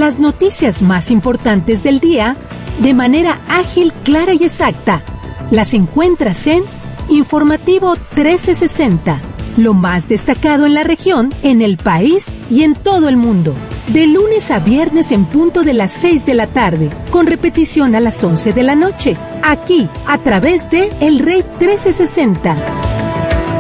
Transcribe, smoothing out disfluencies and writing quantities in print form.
Las noticias más importantes del día de manera ágil, clara y exacta. Las encuentras en Informativo 1360. Lo más destacado en la región, en el país y en todo el mundo. De lunes a viernes en punto de las 6 de la tarde, con repetición a las 11 de la noche. Aquí, a través de El Rey 1360.